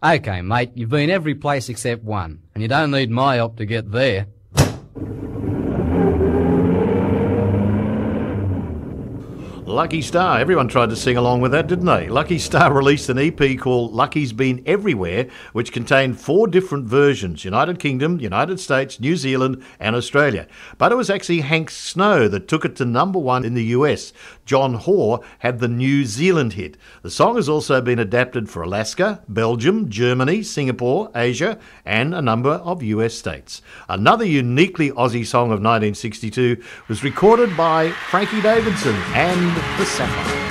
Okay, mate, you've been every place except one, and you don't need my help to get there. Lucky Star. Everyone tried to sing along with that, didn't they? Lucky Star released an EP called Lucky's Been Everywhere, which contained 4 different versions: United Kingdom, United States, New Zealand and Australia. But it was actually Hank Snow that took it to number 1 in the US. John Hoare had the New Zealand hit. The song has also been adapted for Alaska, Belgium, Germany, Singapore, Asia and a number of US states. Another uniquely Aussie song of 1962 was recorded by Frankie Davidson and the Sapphires.